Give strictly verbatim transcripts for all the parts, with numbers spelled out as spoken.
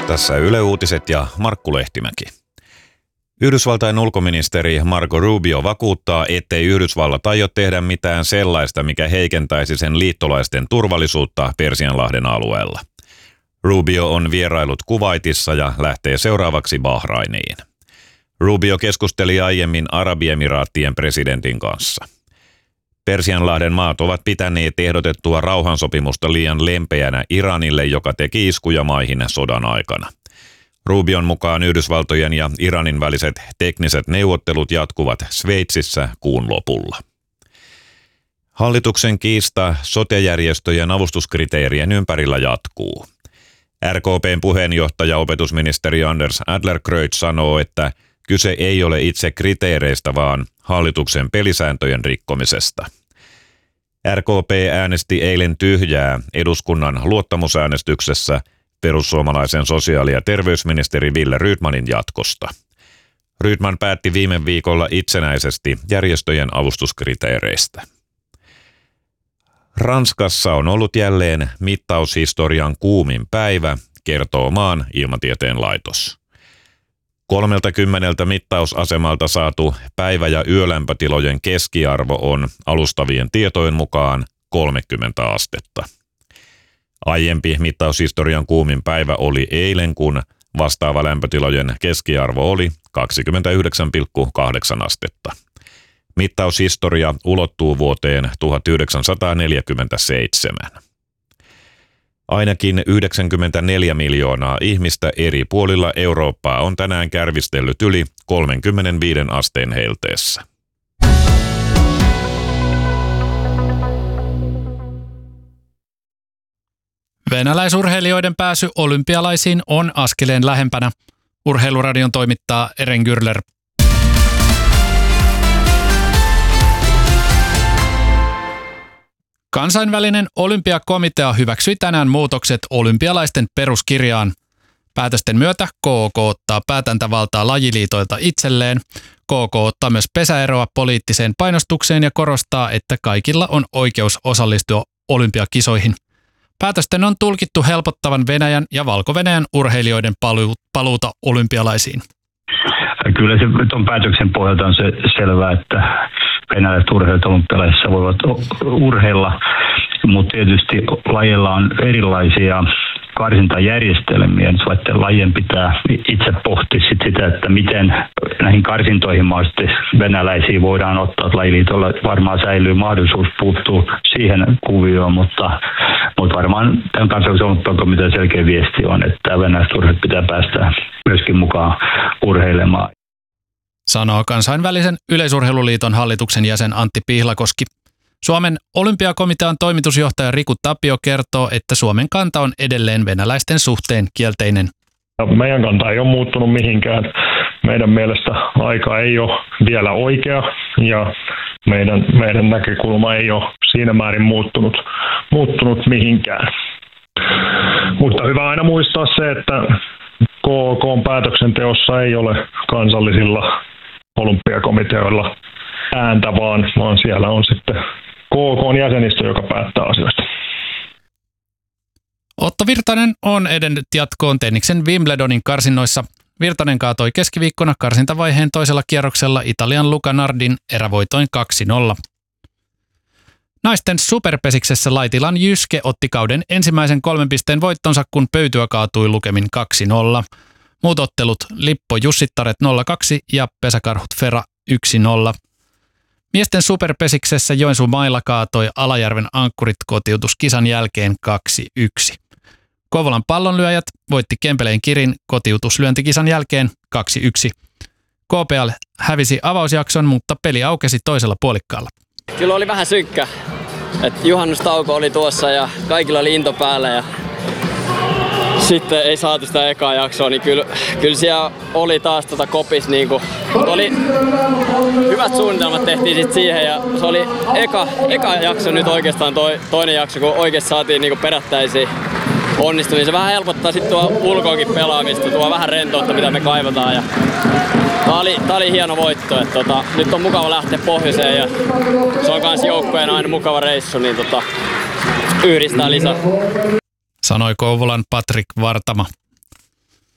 Tässä Yle Uutiset ja Markku Lehtimäki. Yhdysvaltain ulkoministeri Marco Rubio vakuuttaa, ettei Yhdysvallat aio tehdä mitään sellaista, mikä heikentäisi sen liittolaisten turvallisuutta Persianlahden alueella. Rubio on vierailut Kuwaitissa ja lähtee seuraavaksi Bahrainiin. Rubio keskusteli aiemmin Arabiemiraattien presidentin kanssa. Persianlahden maat ovat pitäneet ehdotettua rauhansopimusta liian lempeänä Iranille, joka teki iskuja maihin sodan aikana. Rubion mukaan Yhdysvaltojen ja Iranin väliset tekniset neuvottelut jatkuvat Sveitsissä kuun lopulla. Hallituksen kiista sote-järjestöjen avustuskriteerien ympärillä jatkuu. R K P:n puheenjohtaja opetusministeri Anders Adlercreutz sanoo, että kyse ei ole itse kriteereistä, vaan hallituksen pelisääntöjen rikkomisesta. R K P äänesti eilen tyhjää eduskunnan luottamusäänestyksessä perussuomalaisen sosiaali- ja terveysministeri Wille Rydmanin jatkosta. Rydman päätti viime viikolla itsenäisesti järjestöjen avustuskriteereistä. Ranskassa on ollut jälleen mittaushistorian kuumin päivä, kertoo maan ilmatieteen laitos. kolmekymmentä mittausasemalta saatu päivä- ja yölämpötilojen keskiarvo on alustavien tietojen mukaan kolmekymmentä astetta. Aiempi mittaushistorian kuumin päivä oli eilen, kun vastaava lämpötilojen keskiarvo oli kaksikymmentäyhdeksän pilkku kahdeksan astetta. Mittaushistoria ulottuu vuoteen tuhatyhdeksänsataaneljäkymmentäseitsemän. Ainakin yhdeksänkymmentäneljä miljoonaa ihmistä eri puolilla Eurooppaa on tänään kärvistellyt yli kolmekymmentäviisi asteen helteessä. Venäläisurheilijoiden pääsy olympialaisiin on askeleen lähempänä. Urheiluradion toimittaa Eren Gürler. Kansainvälinen olympiakomitea hyväksyi tänään muutokset olympialaisten peruskirjaan. Päätösten myötä K O K ottaa päätäntävaltaa lajiliitoilta itselleen. K O K ottaa myös pesäeroa poliittiseen painostukseen ja korostaa, että kaikilla on oikeus osallistua olympiakisoihin. Päätösten on tulkittu helpottavan Venäjän ja Valko-Venäjän urheilijoiden palu- paluuta olympialaisiin. Kyllä se tuon päätöksen pohjalta on se selvää, että venäläiset urheilijat olympialaisissa voivat urheilla, mutta tietysti lajeilla on erilaisia karsintajärjestelmiä. Nyt lajien pitää itse pohtia sit sitä, että miten näihin karsintoihin mahdollisesti venäläisiä voidaan ottaa. Lajiliitolla varmaan säilyy mahdollisuus puuttua siihen kuvioon, mutta, mutta varmaan tämän kansallisen olympiakomitean selkeä viesti on, että venäläiset urheilijat pitää päästä myöskin mukaan urheilemaan. Sanoo kansainvälisen yleisurheiluliiton hallituksen jäsen Antti Pihlakoski. Suomen olympiakomitean toimitusjohtaja Riku Tapio kertoo, että Suomen kanta on edelleen venäläisten suhteen kielteinen. Meidän kanta ei ole muuttunut mihinkään. Meidän mielestä aika ei ole vielä oikea ja meidän, meidän näkökulma ei ole siinä määrin muuttunut, muuttunut mihinkään. Mutta hyvä aina muistaa se, että K O K:n päätöksenteossa ei ole kansallisilla olympiakomiteoilla ääntä, vaan, vaan siellä on sitten K O K:n jäsenistö, joka päättää asioista. Otto Virtanen on edennyt jatkoon tenniksen Wimbledonin karsinnoissa. Virtanen kaatoi keskiviikkona karsintavaiheen toisella kierroksella Italian Luca Nardin erävoitoin kaksi nolla. Naisten superpesiksessä Laitilan Jyske otti kauden ensimmäisen kolmen pisteen voittonsa, kun Pöytyä kaatui lukemin kaksi nolla. Muut ottelut Lippo Jussittaret nolla kaksi ja Pesäkarhut Fera yksi nolla. Miesten superpesiksessä Joensuu Maila kaatoi Alajärven Ankkurit kotiutuskisan jälkeen kaksi yksi. Kouvolan pallonlyöjät voitti Kempeleen Kirin kotiutuslyöntikisan jälkeen kaksi yksi. K P L hävisi avausjakson, mutta peli aukesi toisella puolikkaalla. Kyllä oli vähän synkkä. Et juhannustauko oli tuossa ja kaikilla oli into päällä ja sitten ei saatu sitä ekaa jaksoa, niin kyllä, kyllä siellä oli taas tota kopis niinku, oli hyvät suunnitelmat tehtiin sit siihen ja se oli eka, eka jakso nyt oikeastaan toi, toinen jakso, kun oikeesti saatiin niinku perättäisiin onnistumia. Se vähän helpottaa sit tuo ulkoakin pelaamista, tuo vähän rentoutta mitä me kaivataan ja tää oli, tää oli hieno voitto, että tota, nyt on mukava lähteä pohjoiseen ja se on kans joukkojen aina mukava reissu, niin tota, yhdistää lisää. Sanoi Kouvolan Patrik Vartama.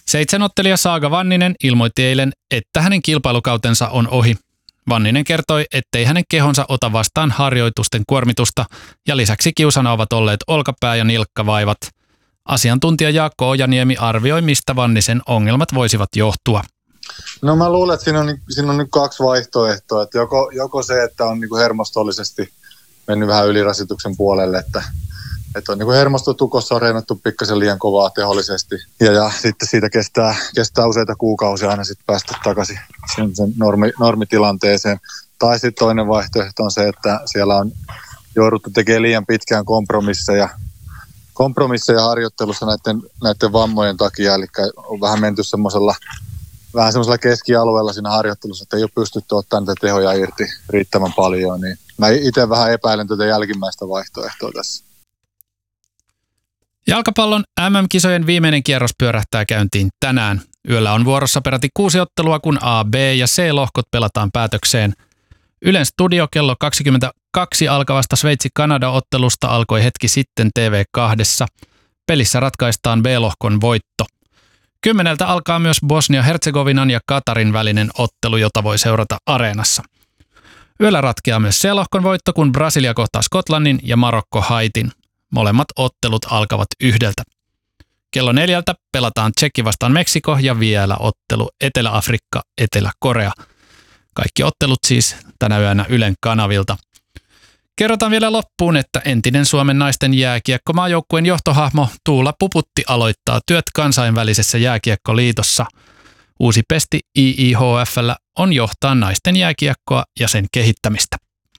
Seitsemänottelija Saaga Vanninen ilmoitti eilen, että hänen kilpailukautensa on ohi. Vanninen kertoi, ettei hänen kehonsa ota vastaan harjoitusten kuormitusta ja lisäksi kiusana ovat olleet olkapää- ja nilkkavaivat. Asiantuntija Jaakko Ojaniemi arvioi, mistä Vannisen ongelmat voisivat johtua. No mä luulen, että siinä on, siinä on nyt kaksi vaihtoehtoa. Että joko, joko se, että on niin kuin hermostollisesti mennyt vähän ylirasituksen puolelle, että, että on niin kuin hermostotukossa on reenattu pikkasen liian kovaa tehollisesti. Ja, ja sitten siitä kestää, kestää useita kuukausia aina sitten päästä takaisin sen, sen normi, normitilanteeseen. Tai sitten toinen vaihtoehto on se, että siellä on jouduttu tekemään liian pitkään kompromisseja, kompromisseja harjoittelussa näiden, näiden vammojen takia. Eli on vähän menty semmoisella vähän semmoisella keskialueella siinä harjoittelussa, että ei ole pystytty ottamaan niitä tehoja irti riittävän paljon. Niin mä itse vähän epäilen tätä jälkimmäistä vaihtoehtoa tässä. Jalkapallon M M-kisojen viimeinen kierros pyörähtää käyntiin tänään. Yöllä on vuorossa peräti kuusi ottelua, kun A, B ja C-lohkot pelataan päätökseen. Ylen studio kello kaksikymmentäkaksi alkavasta Sveitsi-Kanada-ottelusta alkoi hetki sitten T V kahdessa. Pelissä ratkaistaan B-lohkon voitto. Kymmeneltä alkaa myös Bosnia-Herzegovinan ja Katarin välinen ottelu, jota voi seurata Areenassa. Yöllä ratkeaa myös C-lohkon voitto, kun Brasilia kohtaa Skotlannin ja Marokko Haitin. Molemmat ottelut alkavat yhdeltä. Kello neljältä pelataan Tsekki vastaan Meksiko ja vielä ottelu Etelä-Afrikka, Etelä-Korea. Kaikki ottelut siis tänä yönä Ylen kanavilta. Kerrotaan vielä loppuun, että entinen Suomen naisten jääkiekkomaajoukkueen johtohahmo Tuula Puputti aloittaa työt kansainvälisessä jääkiekkoliitossa. Uusi pesti I I H F:llä on johtaa naisten jääkiekkoa ja sen kehittämistä.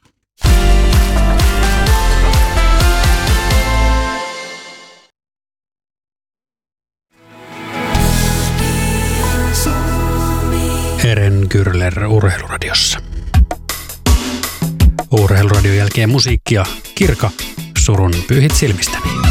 Eren Kyrler Urheiluradiossa. Urheiluradion jälkeen musiikkia. Kirka, surun pyyhit silmistäni.